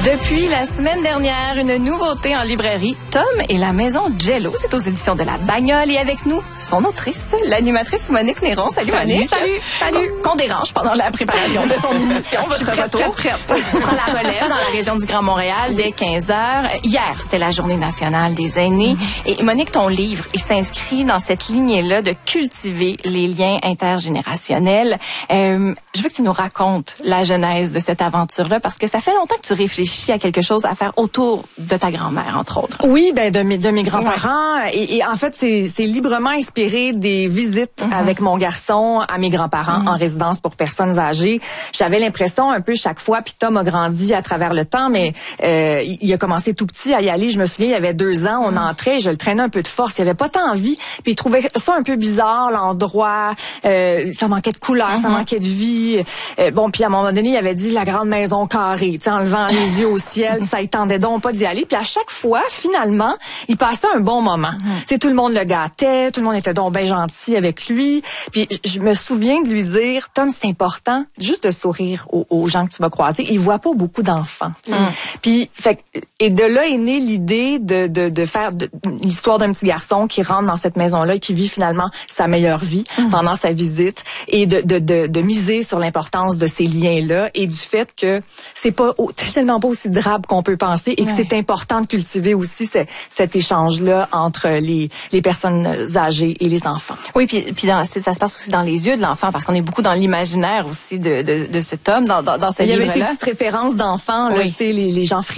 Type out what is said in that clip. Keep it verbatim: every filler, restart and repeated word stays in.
Depuis la semaine dernière, une nouveauté en librairie, Tom et la maison Jello. C'est aux éditions de La Bagnole. Et avec nous, son autrice, l'animatrice Monique Néron. Salut, salut Monique. Salut, salut. Qu'on dérange pendant la préparation de son émission, votre prête, retour. Prête, prête. Tu prends la relève dans la région du Grand Montréal dès quinze heures. Hier, c'était la journée nationale des aînés. Mm-hmm. Et Monique, ton livre, il s'inscrit dans cette lignée-là de cultiver les liens intergénérationnels. Euh, je veux que tu nous racontes la genèse de cette aventure-là parce que ça fait longtemps que tu réfléchis à quelque chose à faire autour de ta grand-mère, entre autres. Oui, ben de mes, de mes grands-parents. Ouais. Et, et en fait, c'est, c'est librement inspiré des visites mm-hmm. avec mon garçon à mes grands-parents mm-hmm. en résidence pour personnes âgées. J'avais l'impression un peu chaque fois, puis Tom a grandi à travers le temps, mais euh, il a commencé tout petit à y aller. Je me souviens, il y avait deux ans, on mm-hmm. entrait, je le traînais un peu de force. Il avait pas tant envie, puis il trouvait ça un peu bizarre, l'endroit. Euh, ça manquait de couleur, mm-hmm. ça manquait de vie. Euh, bon, puis à un moment donné, il avait dit la grande maison carrée, tu sais, en levant les yeux au ciel. Ça il tendait donc pas d'y aller. Puis à chaque fois, finalement, il passait un bon moment. Mm. Tu sais, tout le monde le gâtait, tout le monde était donc bien gentil avec lui. Puis je me souviens de lui dire, Tom, c'est important juste de sourire aux, aux gens que tu vas croiser. Il voit pas beaucoup d'enfants. Mm. Puis fait et de là est née l'idée de de, de faire de, l'histoire d'un petit garçon qui rentre dans cette maison-là et qui vit finalement sa meilleure vie mm. pendant sa visite et de de de, de miser sur l'importance de ces liens-là et du fait que c'est pas tellement pas aussi drabe qu'on peut penser et que ouais. c'est important de cultiver aussi ce, cet échange-là entre les, les personnes âgées et les enfants. Oui, puis, puis dans, ça se passe aussi dans les yeux de l'enfant parce qu'on est beaucoup dans l'imaginaire aussi de, de, de cet homme, dans, dans, dans ce livre-là. Il y avait ces petites références d'enfants, là, oui. tu sais, les, les gens